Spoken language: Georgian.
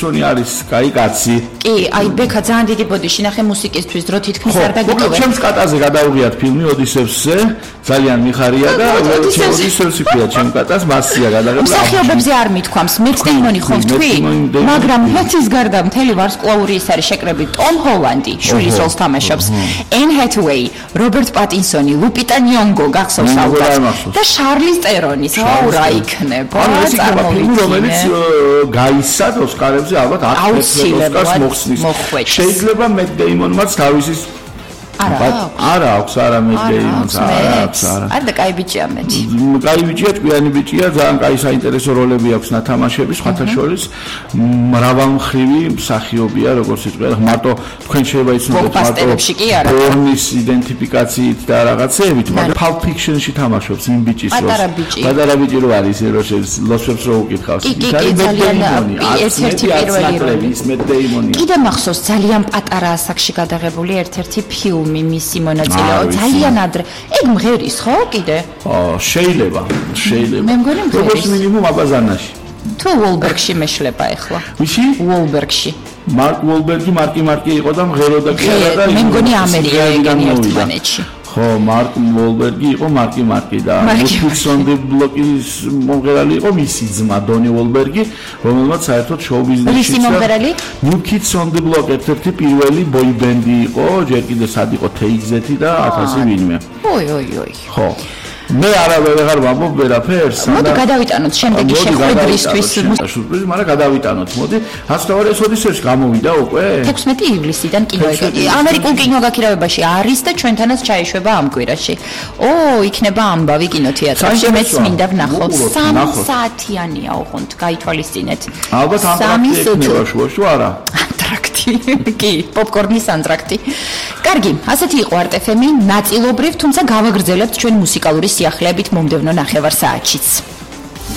პატინსონი არის კაი კაცი. კი, აი ბექა ძალიან დიდი ბოდიში ნახე მუსიკისთვის, დრო თითქმის არ დაგიტოვე. ჩემს კატაზე გადავღიათ ფილმი ოდისევსზე, ძალიან მიხარია და ოდისევსი ქვია ჩემ კატას, მასია გადაღებული. მსახიობებზე არ მithქვამს, მეც დეიმონი ხომ თქვი? მაგრამ მეცის გარდა მთელი ვარსკვლავური ის არის შეკრები ტომ ჰოლანდი, შვილის როლს თამაშობს, ენ ჰეთუეი, რობერტ პატინსონი, ლუპიტა ნიონგო გახსოვს ალბათ და შარლის ტერონი, აუ რა იქნება? წარმოვიდგინე, რომელიც გაისად ოსკარებზე ალბათ 10 ოსკარს მოხსნის. შეიძლება მეტ დეიმონმაც თავისი არა აქვს არა მეტ დეიმონს არა და კაი ბიჭია მეტი. კაი ბიჭია, ჭკვიანი ბიჭია, ძალიან კაი საინტერესო როლები აქვს ნათამაშების, სხვათა შორის მრავალმხრივი მსახიობია, როგორც იწვია, მარტო თქვენ შეიძლება იცნობთ მარტო ბორნის იდენტიფიკაციით და რაღაცეებით, მაგრამ Pulp Fiction-ში თამაშობს იმ ბიჭის როლს. პატარა ბიჭი რო არის, ლოსებს რო უკითხავს. კი, ძალიან ერთ-ერთი პირველი როლი. მეტ დეიმონია. კიდე მახსოვს ძალიან პატარა ასაკში გადაღებული ერთ-ერთი ფილმი მისი მონაწილეობა ძალიან ადრე. ეგ მღერის ხო კიდე? შეიძლება. მე მგონი მღერის. როგორც მინიმუმ აბაზანაში. თუ უოლბერგში მეშლება ახლა. ვისი? უოლბერგში. მარკ უოლბერგი მარკი იყო და მღეროდა კი არა და მე მგონი ამერიკიდან ერთმანეთში. ხო, მარკ უოლბერგი იყო მარკი და მუსიკონ დი ბლოკის მომღერალი იყო მისი ძმა დონი უოლბერგი, რომელმაც საერთოდ შოუ ბიზნესში ისი მომღერალი? New Kids on the Block ერთ-ერთი პირველი ბოი ბენდი იყო, ჯერ კიდე სად იყო TXZ-ი და 1000 ვინმე. ოი. ხო. მე ვეღარ ვამბობ ვერაფერს. მოდი გადავიტანოთ შემდეგი შეხვედრისთვის. სურპრიზი, მაგრამ გადავიტანოთ. მოდი, 102 ოდისევსში გამოვიდა უკვე? 16 ივლისიდან კინო. ამერიკულ კინოგაქირავებაში არის და ჩვენთანაც ჩაიშვება ამ კვირაში. იქნება ამბავი კინოთეატრში. მეც მინდა ვნახო. 3 საათიანია ოღონდ, გაითვალისწინეთ. ალბათ ანტრაქტი ექნება შუაში, არა? ანტრაქტი. კი, პოპკორნის ანტრაქტი. კარგი, ასეთი იყო არტ-FM-ი, ნაწილობრივ, თუმცა გავაგრძელებთ ჩვენ მუსიკალური სიახლეებით მომდევნო ნახევარ საათშიც.